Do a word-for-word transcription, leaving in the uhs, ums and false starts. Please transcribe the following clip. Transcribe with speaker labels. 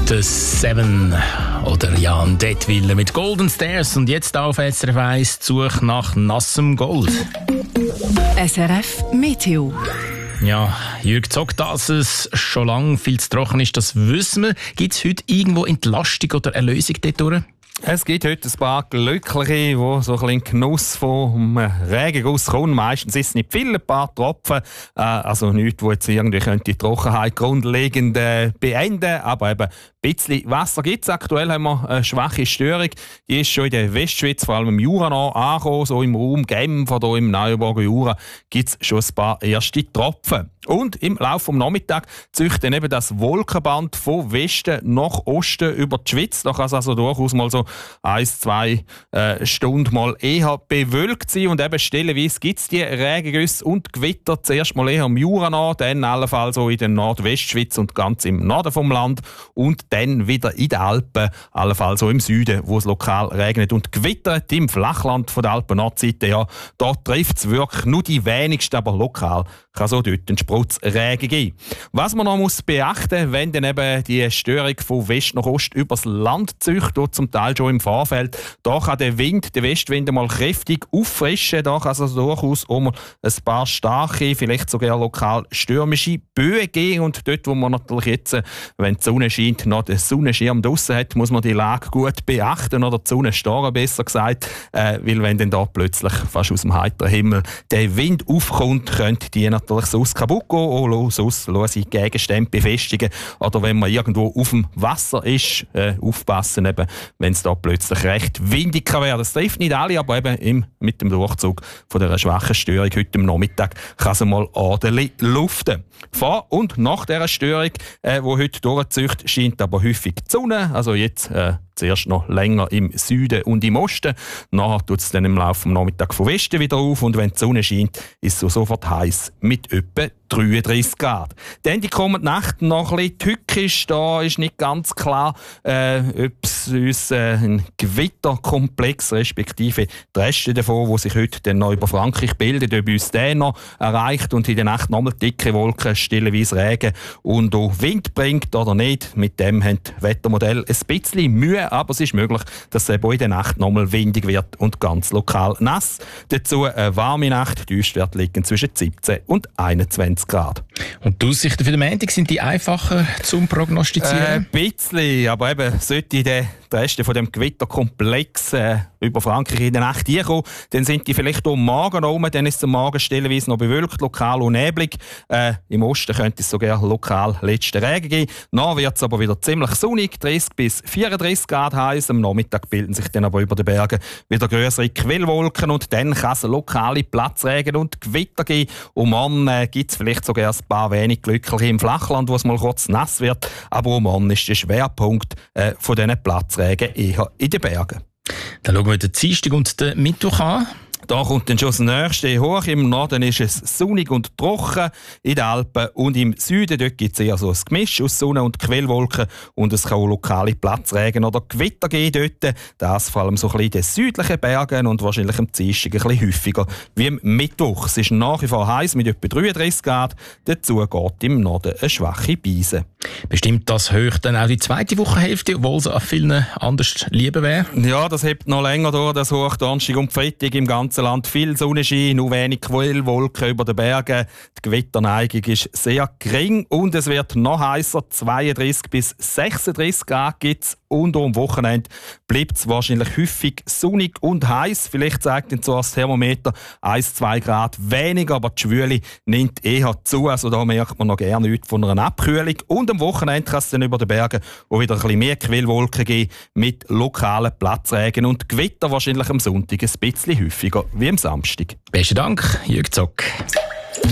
Speaker 1: The Seven oder Jan Detwiller mit Golden Stairs und jetzt auf S R F eins die Suche nach nassem Gold.
Speaker 2: S R F Meteo.
Speaker 1: Ja, Jürg Zock, dass es schon lange viel zu trocken ist, das wissen wir. Gibt es heute irgendwo Entlastung oder Erlösung dort durch?
Speaker 3: Es gibt heute ein paar Glückliche, die so ein bisschen Genuss vom Regenguss kommen. Meistens ist es nicht viel, ein paar Tropfen. Äh, also nichts, wo jetzt irgendwie die Trockenheit grundlegend äh, beenden. Aber eben ein bisschen Wasser gibt es. Aktuell haben wir eine schwache Störung. Die ist schon in der Westschweiz, vor allem im Jura noch angekommen. So im Raum Genf oder im Neuenburger Jura gibt es schon ein paar erste Tropfen. Und im Laufe des Nachmittags zieht dann eben das Wolkenband von Westen nach Osten über die Schweiz. Da kann es also durchaus mal so ein, zwei äh, Stunden mal eher bewölkt sein. Und eben stellenweise gibt es die Regengüsse und Gewitter zuerst mal eher im Jura nach, dann allenfalls so in der Nordwestschweiz und ganz im Norden vom Land. Und dann wieder in den Alpen, allenfalls so im Süden, wo es lokal regnet. Und gewittert im Flachland von der Alpen-Nordseite, ja, da trifft es wirklich nur die wenigsten, aber lokal kann so dort ein Sprotzregen geben. Was man noch muss beachten, wenn dann eben die Störung von West nach Ost übers Land zieht, zum Teil schon im Vorfeld, da kann der Wind, der Westwind mal kräftig auffrischen, da kann es also durchaus auch mal ein paar starke, vielleicht sogar lokal stürmische Böen geben. Und dort, wo man natürlich jetzt, wenn die Sonne scheint, noch den Sonnenschirm draussen hat, muss man die Lage gut beachten, oder die Sonne starren, besser gesagt, äh, weil wenn dann da plötzlich fast aus dem heiteren Himmel der Wind aufkommt, könnte die natürlich sonst kaputt gehen oder sonst lose Gegenstände befestigen. Oder wenn man irgendwo auf dem Wasser ist, äh, aufpassen, eben, wenn es da plötzlich recht windig kann werden. Das trifft nicht alle, aber eben im, mit dem Durchzug von dieser schwachen Störung heute am Nachmittag kann es mal ordentlich luften. Vor und nach dieser Störung, äh, die heute durchzieht, scheint aber häufig die Sonne. Also jetzt äh, zuerst noch länger im Süden und im Osten. Nachher tut es dann im Laufe des Nachmittags von Westen wieder auf. Und wenn die Sonne scheint, ist es so sofort heiß mit etwa dreiunddreißig Grad. Dann die kommende Nacht noch ein bisschen tückisch. Da ist nicht ganz klar, äh, ob es uns äh, ein Gewitterkomplex, respektive die Reste davon, die sich heute dann noch über Frankreich bilden, ob uns der noch erreicht und in der Nacht nochmal dicke Wolken, stellenweise Regen und auch Wind bringt oder nicht. Mit dem haben die Wettermodelle ein bisschen Mühe, aber es ist möglich, dass es eben in der Nacht nochmal windig wird und ganz lokal nass. Dazu eine warme Nacht. Die Höchstwerte liegen zwischen siebzehn und einundzwanzig Grad.
Speaker 1: Und die Aussichten für den Montag, sind die einfacher zum Prognostizieren?
Speaker 3: Äh, ein bisschen, aber eben sollte der die Reste von dem Gewitterkomplex äh, über Frankreich in der Nacht hinkommen, dann sind die vielleicht auch morgen noch rum, dann ist es am Morgen stellenweise noch bewölkt, lokal und neblig. Äh, Im Osten könnte es sogar lokal letzten Regen geben. Dann wird es aber wieder ziemlich sonnig, dreißig bis vierunddreißig Grad heiß. Am Nachmittag bilden sich dann aber über den Bergen wieder größere Quellwolken und dann kann es lokale Platzregen und Gewitter geben. Und morgen äh, gibt es vielleicht sogar ein paar wenig Glückliche im Flachland, wo es mal kurz nass wird. Aber auch morgen ist der Schwerpunkt äh, von diesen Platzregen eher in den Bergen.
Speaker 1: Dann schauen wir den Dienstag und den Mittwoch an.
Speaker 3: Da kommt dann schon das Nächste hoch. Im Norden ist es sonnig und trocken in den Alpen. Und im Süden gibt es eher so ein Gemisch aus Sonne und Quellwolken. Und es kann auch lokale Platzregen oder Gewitter geben dort. Das vor allem so ein bisschen in den südlichen Bergen und wahrscheinlich am Dienstag ein bisschen häufiger wie am Mittwoch. Es ist nach wie vor heiß mit etwa dreiunddreißig Grad. Dazu geht im Norden eine schwache Beise.
Speaker 1: Bestimmt das hoch dann auch die zweite Wochenhälfte, obwohl es an vielen anders lieber wäre?
Speaker 3: Ja, das hebt noch länger durch, das hoch Donnerstag und Freitag im ganzen Land. Viel Sonnenschein, nur wenig Quellwolken über den Bergen. Die Gewitterneigung ist sehr gering und es wird noch heißer. zweiunddreißig bis sechsunddreißig Grad gibt es. Und am Wochenende bleibt es wahrscheinlich häufig sonnig und heiß. Vielleicht zeigt dann so das Thermometer eins bis zwei Grad weniger, aber die Schwüle nimmt eher zu. Also da merkt man noch gerne nichts von einer Abkühlung. Und am Wochenende kann es dann über den Bergen auch wieder ein bisschen mehr Quellwolken geben mit lokalen Platzregen und Gewitter wahrscheinlich am Sonntag ein bisschen häufiger wie am Samstag.
Speaker 1: Besten Dank, Jürg Zock.